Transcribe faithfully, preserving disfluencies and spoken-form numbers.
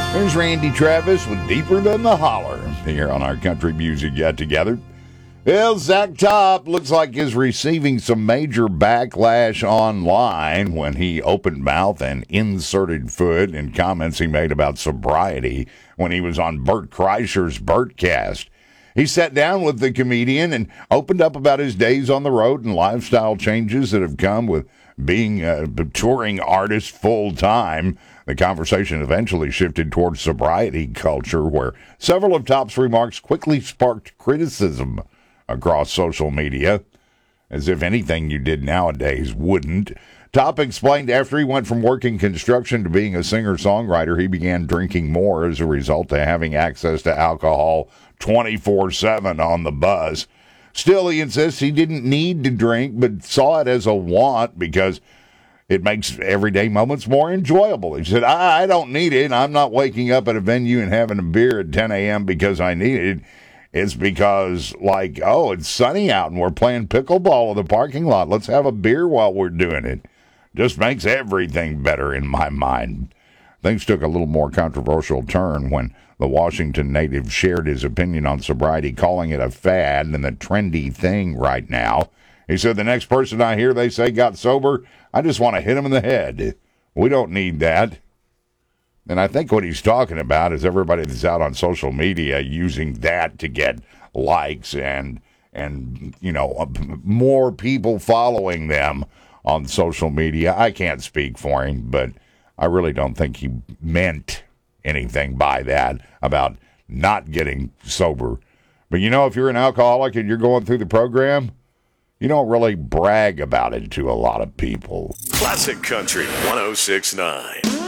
There's Randy Travis with Deeper Than the Holler here on our Country Music Get Together. Well, Zach Top looks like he's receiving some major backlash online when he opened mouth and inserted foot in comments he made about sobriety when he was on Bert Kreischer's Bertcast. He sat down with the comedian and opened up about his days on the road and lifestyle changes that have come with being a touring artist full time. The conversation eventually shifted towards sobriety culture, where several of Top's remarks quickly sparked criticism across social media, as if anything you did nowadays wouldn't. Top explained after he went from working construction to being a singer-songwriter, he began drinking more as a result of having access to alcohol twenty-four seven on the bus. Still, he insists he didn't need to drink, but saw it as a want because it makes everyday moments more enjoyable. He said, I, I don't need it. I'm not waking up at a venue and having a beer at ten a.m. because I need it. It's because, like, oh, it's sunny out and we're playing pickleball in the parking lot. Let's have a beer while we're doing it. Just makes everything better in my mind. Things took a little more controversial turn when the Washington native shared his opinion on sobriety, calling it a fad and the trendy thing right now. He said, the next person I hear they say got sober, I just want to hit him in the head. We don't need that. And I think what he's talking about is everybody that's out on social media using that to get likes and, and you know, more people following them on social media. I can't speak for him, but I really don't think he meant anything by that about not getting sober. But, you know, if you're an alcoholic and you're going through the program, you don't really brag about it to a lot of people. Classic Country one oh six point nine.